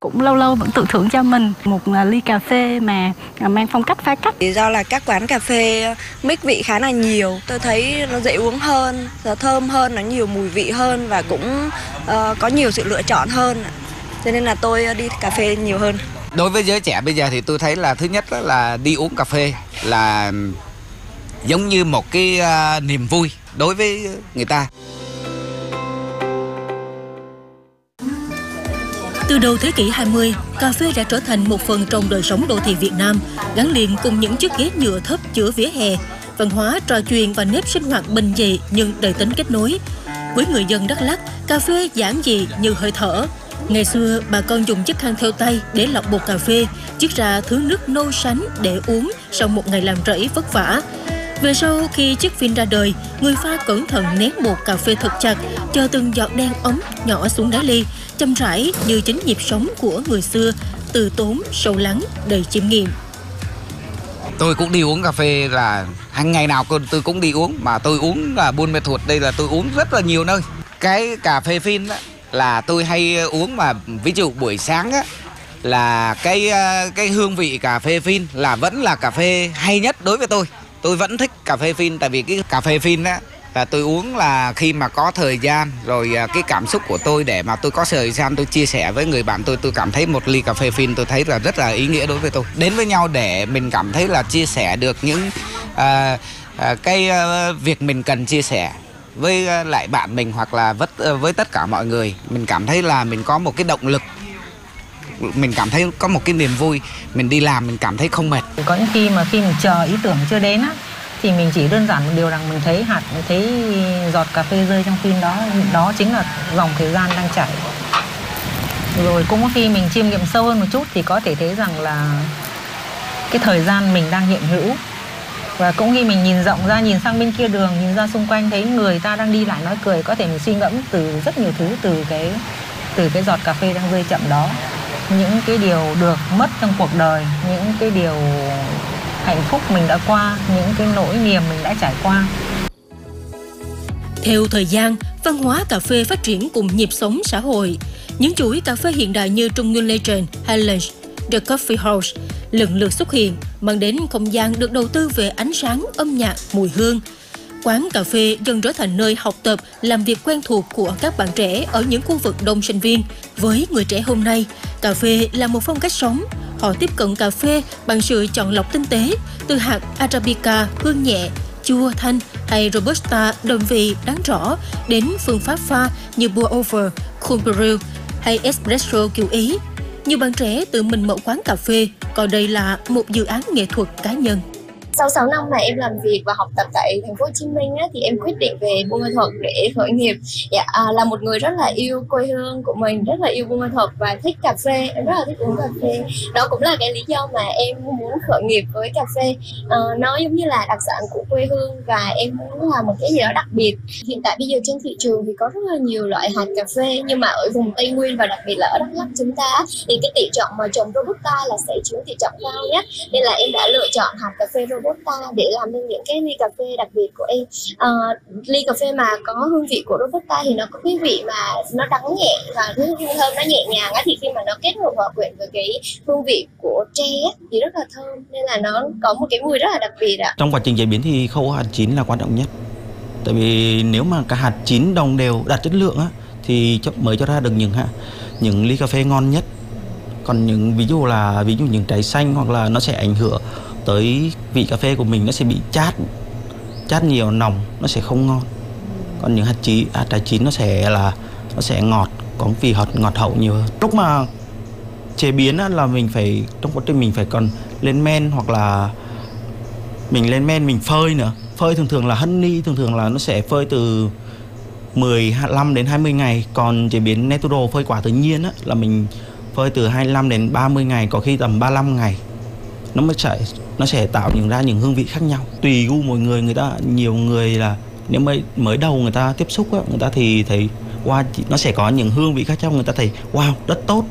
cũng lâu lâu vẫn tự thưởng cho mình một ly cà phê mà mang phong cách pha cách. Do là các quán cà phê mix vị khá là nhiều, tôi thấy nó dễ uống hơn, thơm hơn, nó nhiều mùi vị hơn và cũng có nhiều sự lựa chọn hơn. Cho nên là tôi đi cà phê nhiều hơn. Đối với giới trẻ bây giờ thì tôi thấy là thứ nhất là đi uống cà phê là giống như một cái niềm vui đối với người ta. Từ đầu thế kỷ 20, cà phê đã trở thành một phần trong đời sống đô thị Việt Nam, gắn liền cùng những chiếc ghế nhựa thấp giữa vỉa hè, văn hóa trò chuyện và nếp sinh hoạt bình dị nhưng đầy tính kết nối. Với người dân Đắk Lắk, cà phê giản dị như hơi thở. Ngày xưa, bà con dùng chiếc khăn thêu tay để lọc bột cà phê, chiết ra thứ nước nâu sánh để uống sau một ngày làm rẫy vất vả. Về sau, khi chiếc phin ra đời, người pha cẩn thận nén bột cà phê thật chặt, chờ từng giọt đen ống nhỏ xuống đáy ly, chậm rãi như chính nhịp sống của người xưa, từ tốn, sâu lắng, đầy chiêm nghiệm. Tôi cũng đi uống cà phê là hàng ngày nào tôi cũng đi uống, mà tôi uống là Buôn Mê Thuột đây là tôi uống rất là nhiều nơi. Cái cà phê phin á, là tôi hay uống mà ví dụ buổi sáng á, là cái hương vị cà phê phin là vẫn là cà phê hay nhất đối với tôi. Tôi vẫn thích cà phê phin tại vì cái cà phê phin á là tôi uống là khi mà có thời gian rồi cái cảm xúc của tôi để mà tôi có thời gian tôi chia sẻ với người bạn tôi cảm thấy một ly cà phê phin tôi thấy là rất là ý nghĩa đối với tôi. Đến với nhau để mình cảm thấy là chia sẻ được những việc mình cần chia sẻ với lại bạn mình hoặc là với tất cả mọi người. Mình cảm thấy là mình có một cái động lực, mình cảm thấy có một cái niềm vui, mình đi làm mình cảm thấy không mệt. Có những khi mà khi mình chờ ý tưởng chưa đến á, thì mình chỉ đơn giản một điều rằng mình thấy hạt, mình thấy giọt cà phê rơi trong phin đó, đó chính là dòng thời gian đang chảy. Rồi cũng có khi mình chiêm nghiệm sâu hơn một chút thì có thể thấy rằng là cái thời gian mình đang hiện hữu. Và cũng khi mình nhìn rộng ra, nhìn sang bên kia đường, nhìn ra xung quanh thấy người ta đang đi lại nói cười, có thể mình suy ngẫm từ rất nhiều thứ từ cái giọt cà phê đang rơi chậm đó. Những cái điều được mất trong cuộc đời, những cái điều hạnh phúc mình đã qua, những cái nỗi niềm mình đã trải qua. Theo thời gian, văn hóa cà phê phát triển cùng nhịp sống xã hội. Những chuỗi cà phê hiện đại như Trung Nguyên Legend hay Lunch, The Coffee House lần lượt xuất hiện, mang đến không gian được đầu tư về ánh sáng, âm nhạc, mùi hương. Quán cà phê dần trở thành nơi học tập, làm việc quen thuộc của các bạn trẻ ở những khu vực đông sinh viên. Với người trẻ hôm nay, cà phê là một phong cách sống. Họ tiếp cận cà phê bằng sự chọn lọc tinh tế, từ hạt Arabica hương nhẹ, chua thanh hay Robusta đậm vị đáng rõ, đến phương pháp pha như pour over, cold brew hay espresso kiểu Ý. Nhiều bạn trẻ tự mình mở quán cà phê, coi đây là một dự án nghệ thuật cá nhân. Sau 6 năm mà em làm việc và học tập tại thành phố Hồ Chí Minh á, thì em quyết định về Buôn Mê Thuột để khởi nghiệp. Là một người rất là yêu quê hương của mình, rất là yêu Buôn Mê Thuột và thích cà phê, em rất là thích uống cà phê. Đó cũng là cái lý do mà em muốn khởi nghiệp với cà phê. Nó giống như là đặc sản của quê hương và em muốn làm một cái gì đó đặc biệt. Hiện tại bây giờ trên thị trường thì có rất là nhiều loại hạt cà phê, nhưng mà ở vùng Tây Nguyên và đặc biệt là ở Đắk Lắk chúng ta thì cái tỷ trọng mà trồng Robusta là sẽ chiếm tỷ trọng cao nhất, nên là em đã lựa chọn hạt cà phê Robusta để làm nên những cái ly cà phê đặc biệt của em. Ly cà phê mà có hương vị của Robusta thì nó có cái vị mà nó đắng nhẹ và cái hương thơm nó nhẹ nhàng á, thì khi mà nó kết hợp hòa quyện với cái hương vị của tre thì rất là thơm, nên là nó có một cái mùi rất là đặc biệt ạ. Trong quá trình chế biến thì khâu hạt chín là quan trọng nhất. Tại vì nếu mà cả hạt chín đồng đều đạt chất lượng á thì mới cho ra được những ly cà phê ngon nhất. Còn ví dụ những trái xanh hoặc là nó sẽ ảnh hưởng tới vị cà phê của mình, nó sẽ bị chát nhiều, nồng, nó sẽ không ngon. Còn những trái chín nó sẽ ngọt, có vị ngọt hậu nhiều hơn. Lúc mà chế biến là mình phải, trong quá trình mình phải còn lên men, hoặc là mình lên men mình phơi nữa. Phơi thường là honey, thường là nó sẽ phơi từ 15 đến 20 ngày. Còn chế biến natural, phơi quả tự nhiên là mình phơi từ 25 đến 30 ngày, có khi tầm 35 ngày. Nó sẽ tạo ra những hương vị khác nhau. Tùy gu mỗi người, nhiều người là nếu mới đầu người ta tiếp xúc người ta thì thấy wow, nó sẽ có những hương vị khác nhau, người ta thấy wow, rất tốt.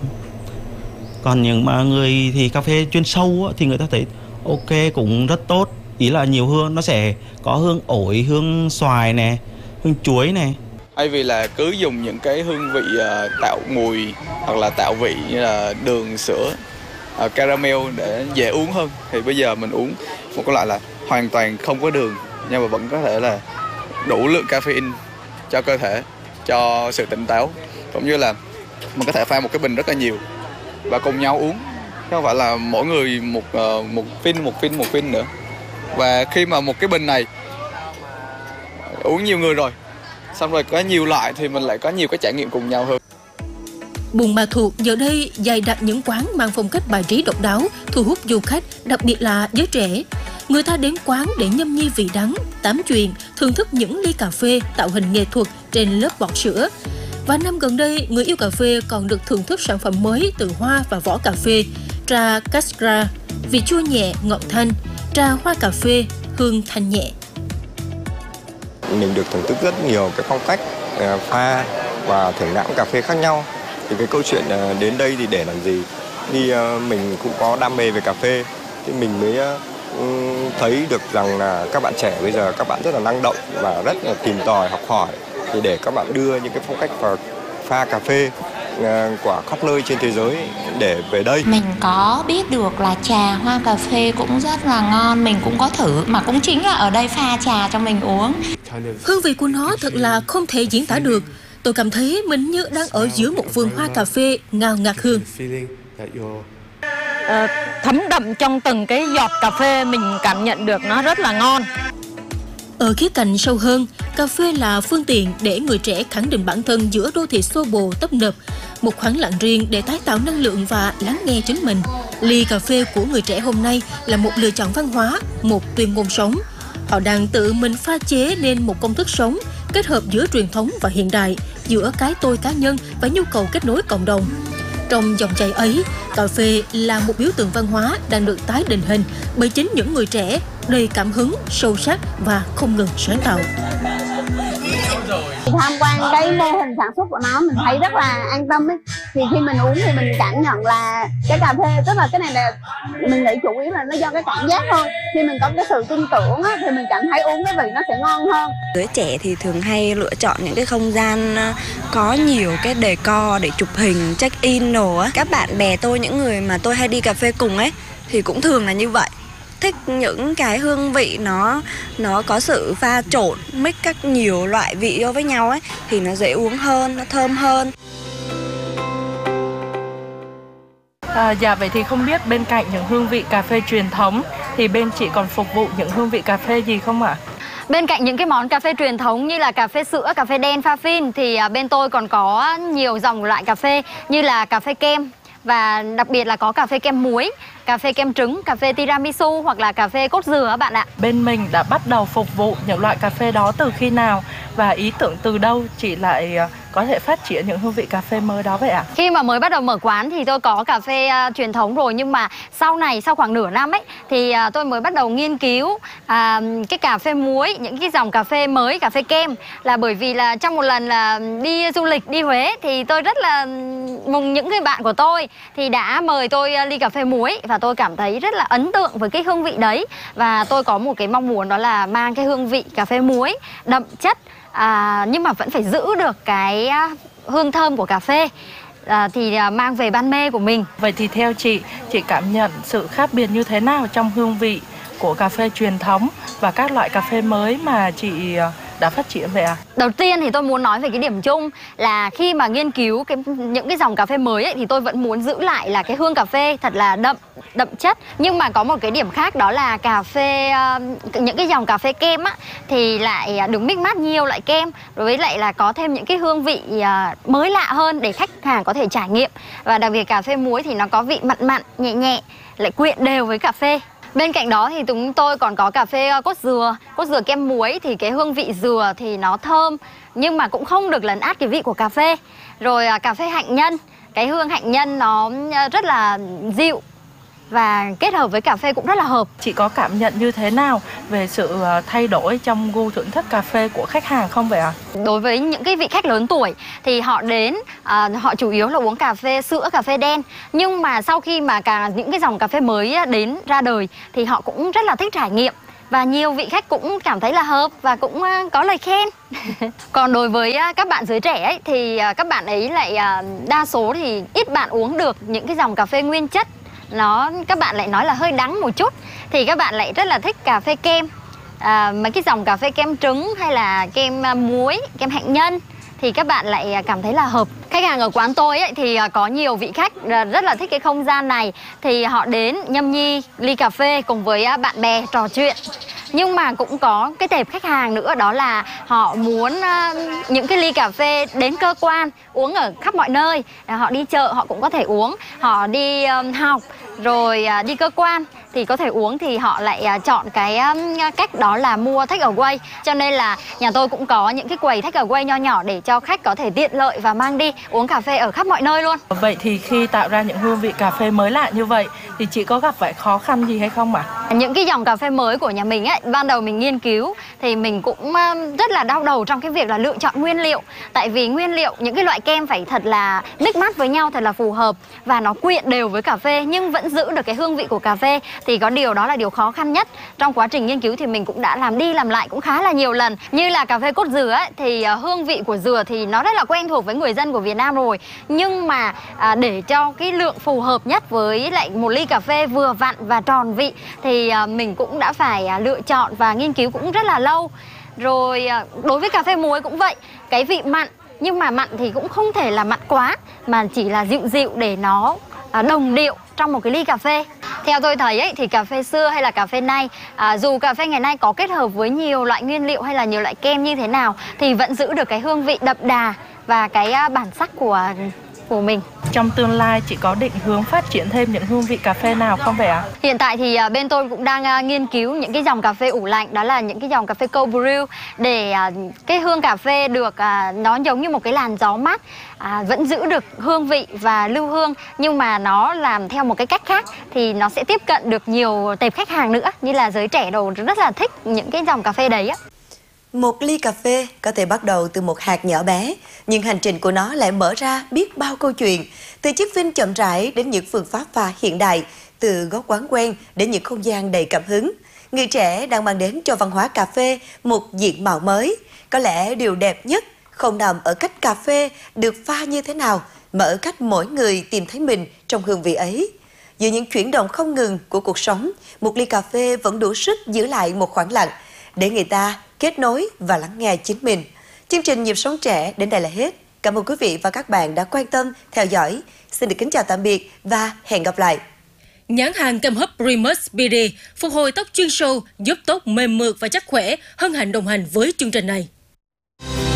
Còn những mà người thì cà phê chuyên sâu thì người ta thấy ok, cũng rất tốt. Ý là nhiều hương, nó sẽ có hương ổi, hương xoài này, hương chuối này. Thay vì là cứ dùng những cái hương vị tạo mùi hoặc là tạo vị như là đường, sữa, caramel để dễ uống hơn, thì bây giờ mình uống một cái loại là hoàn toàn không có đường nhưng mà vẫn có thể là đủ lượng caffeine cho cơ thể, cho sự tỉnh táo, cũng như là mình có thể pha một cái bình rất là nhiều và cùng nhau uống, chứ không phải là mỗi người một phin nữa. Và khi mà một cái bình này uống nhiều người rồi, xong rồi có nhiều loại thì mình lại có nhiều cái trải nghiệm cùng nhau hơn. Buôn Ma Thuột giờ đây dày đặc những quán mang phong cách bài trí độc đáo, thu hút du khách, đặc biệt là giới trẻ. Người ta đến quán để nhâm nhi vị đắng, tám chuyện, thưởng thức những ly cà phê tạo hình nghệ thuật trên lớp bọt sữa. Và năm gần đây, người yêu cà phê còn được thưởng thức sản phẩm mới từ hoa và vỏ cà phê, trà Cascara, vị chua nhẹ, ngọt thanh, trà hoa cà phê, hương thanh nhẹ. Mình được thưởng thức rất nhiều cái phong cách pha và thưởng lãm cà phê khác nhau. Thì cái câu chuyện đến đây thì để làm gì? Thì mình cũng có đam mê về cà phê, thì mình mới thấy được rằng là các bạn trẻ bây giờ các bạn rất là năng động và rất là tìm tòi học hỏi, thì để các bạn đưa những cái phong cách pha cà phê của khắp nơi trên thế giới để về đây. Mình có biết được là trà hoa cà phê cũng rất là ngon, mình cũng có thử, mà cũng chính là ở đây pha trà cho mình uống. Hương vị của nó thật là không thể diễn tả được. Tôi cảm thấy mình như đang ở giữa một vườn hoa cà phê ngào ngạt hương. Thấm đậm trong từng cái giọt cà phê, mình cảm nhận được nó rất là ngon. Ở khía cạnh sâu hơn, cà phê là phương tiện để người trẻ khẳng định bản thân giữa đô thị xô bồ tấp nập, một khoảng lặng riêng để tái tạo năng lượng và lắng nghe chính mình. Ly cà phê của người trẻ hôm nay là một lựa chọn văn hóa, một tuyên ngôn sống. Họ đang tự mình pha chế nên một công thức sống, kết hợp giữa truyền thống và hiện đại, giữa cái tôi cá nhân và nhu cầu kết nối cộng đồng. Trong dòng chảy ấy, cà phê là một biểu tượng văn hóa đang được tái định hình bởi chính những người trẻ đầy cảm hứng, sâu sắc và không ngừng sáng tạo. Tham quan cái mô hình sản xuất của nó mình thấy rất là an tâm ấy. Thì khi mình uống thì mình cảm nhận là cái cà phê, tức là cái này là mình nghĩ chủ yếu là nó do cái cảm giác thôi. Khi mình có cái sự tin tưởng á, thì mình cảm thấy uống cái vị nó sẽ ngon hơn. Giới trẻ thì thường hay lựa chọn những cái không gian có nhiều cái decor để chụp hình, check in đồ á. Các bạn bè tôi, những người mà tôi hay đi cà phê cùng ấy, thì cũng thường là như vậy. Thích những cái hương vị nó có sự pha trộn, mix các nhiều loại vị vô với nhau ấy, thì nó dễ uống hơn, nó thơm hơn. Dạ, vậy thì không biết bên cạnh những hương vị cà phê truyền thống thì bên chị còn phục vụ những hương vị cà phê gì không ạ? Bên cạnh những cái món cà phê truyền thống như là cà phê sữa, cà phê đen, pha phin thì bên tôi còn có nhiều dòng loại cà phê như là cà phê kem, và đặc biệt là có cà phê kem muối, cà phê kem trứng, cà phê tiramisu hoặc là cà phê cốt dừa các bạn ạ. Bên mình đã bắt đầu phục vụ những loại cà phê đó từ khi nào và ý tưởng từ đâu chị lại có thể phát triển những hương vị cà phê mới đó vậy ạ? Khi mà mới bắt đầu mở quán thì tôi có cà phê truyền thống rồi, nhưng mà sau này, sau khoảng nửa năm ấy thì tôi mới bắt đầu nghiên cứu cái cà phê muối, những cái dòng cà phê mới, cà phê kem, là bởi vì là trong một lần là đi du lịch đi Huế thì tôi rất là mừng những người bạn của tôi thì đã mời tôi ly cà phê muối, và tôi cảm thấy rất là ấn tượng với cái hương vị đấy, và tôi có một cái mong muốn đó là mang cái hương vị cà phê muối đậm chất, nhưng mà vẫn phải giữ được cái hương thơm của cà phê, thì mang về ban mê của mình. Vậy thì theo chị cảm nhận sự khác biệt như thế nào trong hương vị của cà phê truyền thống và các loại cà phê mới mà chị đã phát triển vậy ạ? Đầu tiên thì tôi muốn nói về cái điểm chung là khi mà nghiên cứu những cái dòng cà phê mới ấy, thì tôi vẫn muốn giữ lại là cái hương cà phê thật là đậm chất. Nhưng mà có một cái điểm khác, đó là cà phê, những cái dòng cà phê kem á, thì lại được mix match nhiều loại kem, đối với lại là có thêm những cái hương vị mới lạ hơn để khách hàng có thể trải nghiệm. Và đặc biệt cà phê muối thì nó có vị mặn mặn, nhẹ nhẹ, lại quyện đều với cà phê. Bên cạnh đó thì chúng tôi còn có cà phê cốt dừa kem muối, thì cái hương vị dừa thì nó thơm nhưng mà cũng không được lấn át cái vị của cà phê. Rồi cà phê hạnh nhân, cái hương hạnh nhân nó rất là dịu và kết hợp với cà phê cũng rất là hợp. Chị có cảm nhận như thế nào về sự thay đổi trong gu thưởng thức cà phê của khách hàng không vậy ạ? Đối với những cái vị khách lớn tuổi thì họ đến, họ chủ yếu là uống cà phê sữa, cà phê đen. Nhưng mà sau khi mà những cái dòng cà phê mới đến ra đời thì họ cũng rất là thích trải nghiệm. và nhiều vị khách cũng cảm thấy là hợp và cũng có lời khen. Còn đối với các bạn giới trẻ ấy, thì các bạn ấy lại đa số thì ít bạn uống được những cái dòng cà phê nguyên chất. Các bạn lại nói là hơi đắng một chút, thì các bạn lại rất là thích cà phê kem. Mấy cái dòng cà phê kem trứng hay là kem muối, kem hạnh nhân thì các bạn lại cảm thấy là hợp. Khách hàng ở quán tôi ấy, thì có nhiều vị khách rất là thích cái không gian này, thì họ đến nhâm nhi ly cà phê cùng với bạn bè trò chuyện. Nhưng mà cũng có cái tệp khách hàng nữa, đó là họ muốn những cái ly cà phê đến cơ quan, uống ở khắp mọi nơi. Họ đi chợ họ cũng có thể uống, họ đi học rồi đi cơ quan thì có thể uống, thì họ lại chọn cái cách đó là mua take away. Cho nên là nhà tôi cũng có những cái quầy take away nho nhỏ để cho khách có thể tiện lợi và mang đi uống cà phê ở khắp mọi nơi luôn. Vậy thì khi tạo ra những hương vị cà phê mới lạ như vậy thì chị có gặp phải khó khăn gì hay không ạ? Những cái dòng cà phê mới của nhà mình ấy, ban đầu mình nghiên cứu thì mình cũng rất là đau đầu trong cái việc là lựa chọn nguyên liệu. Tại vì nguyên liệu, những cái loại kem phải thật là mix match với nhau, thật là phù hợp và nó quyện đều với cà phê nhưng vẫn giữ được cái hương vị của cà phê. Thì có điều đó là điều khó khăn nhất. Trong quá trình nghiên cứu thì mình cũng đã làm đi làm lại cũng khá là nhiều lần. Như là cà phê cốt dừa ấy, thì hương vị của dừa thì nó rất là quen thuộc với người dân của Việt Nam rồi. Nhưng mà để cho cái lượng phù hợp nhất với lại một ly cà phê vừa vặn và tròn vị thì mình cũng đã phải lựa chọn và nghiên cứu cũng rất là lâu. Rồi đối với cà phê muối cũng vậy, cái vị mặn, nhưng mà mặn thì cũng không thể là mặn quá, mà chỉ là dịu dịu để nó đồng điệu trong một cái ly cà phê. Theo tôi thấy ấy, thì cà phê xưa hay là cà phê nay, dù cà phê ngày nay có kết hợp với nhiều loại nguyên liệu hay là nhiều loại kem như thế nào thì vẫn giữ được cái hương vị đậm đà và cái bản sắc của mình. Trong tương lai chị có định hướng phát triển thêm những hương vị cà phê nào không vậy ạ? Hiện tại thì bên tôi cũng đang nghiên cứu những cái dòng cà phê ủ lạnh, đó là những cái dòng cà phê cold brew, để cái hương cà phê được nó giống như một cái làn gió mát, vẫn giữ được hương vị và lưu hương, nhưng mà nó làm theo một cái cách khác thì nó sẽ tiếp cận được nhiều tệp khách hàng nữa, như là giới trẻ đồ rất là thích những cái dòng cà phê đấy á. Một ly cà phê có thể bắt đầu từ một hạt nhỏ bé, nhưng hành trình của nó lại mở ra biết bao câu chuyện, từ chiếc phanh chậm rãi đến những phương pháp pha hiện đại, từ góc quán quen đến những không gian đầy cảm hứng. Người trẻ đang mang đến cho văn hóa cà phê một diện mạo mới. Có lẽ điều đẹp nhất không nằm ở cách cà phê được pha như thế nào, mà ở cách mỗi người tìm thấy mình trong hương vị ấy. Giữa những chuyển động không ngừng của cuộc sống, một ly cà phê vẫn đủ sức giữ lại một khoảng lặng để người ta kết nối và lắng nghe chính mình. Chương trình Nhịp Sống Trẻ đến đây là hết. Cảm ơn quý vị và các bạn đã quan tâm, theo dõi. Xin được kính chào tạm biệt và hẹn gặp lại. Nhãn hàng kem hấp Primus BD phục hồi tóc chuyên sâu, giúp tóc mềm mượt và chắc khỏe, hân hạnh đồng hành với chương trình này.